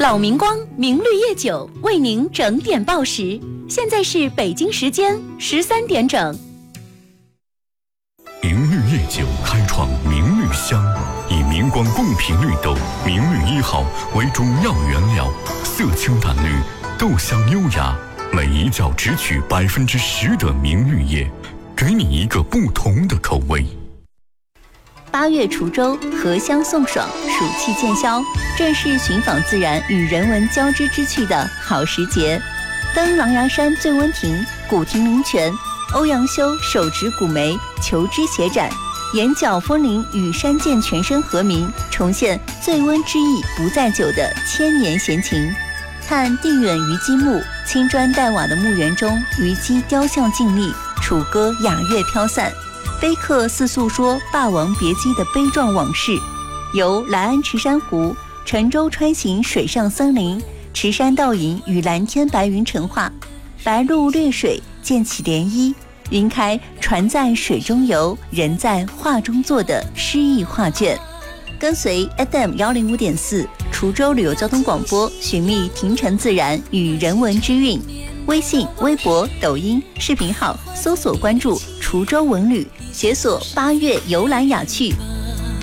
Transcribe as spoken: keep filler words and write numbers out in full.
老明光明绿叶酒为您整点报时，现在是北京时间十三点整。 明绿叶酒开创明绿香，以明光贡品绿豆明绿一号为主要原料，色清淡绿，豆香优雅，每一窖只取百分之十的明绿叶，给你一个不同的口味。 八月滁州，荷香送爽，暑气渐消，正是寻访自然与人文交织之趣的好时节。登狼牙山醉温亭，古亭名泉，欧阳修手执古梅，求枝写展，眼角风铃与山涧泉声和鸣，重现醉温之意不在酒的千年闲情。看地远虞姬墓，青砖黛瓦的墓园中，虞姬雕像静立，楚歌雅乐飘散，碑刻似诉说霸王别姬的悲壮往事。由来安池珊瑚，沉舟穿行水上森林，池山倒影与蓝天白云成画，白鹭掠水溅起涟漪，云开船在水中游，人在画中坐的诗意画卷。跟随 F M 一零五点四滁州旅游交通广播，寻觅亭城自然与人文之韵。微信、微博、抖音视频号搜索关注滁州文旅，解锁八月游览雅趣，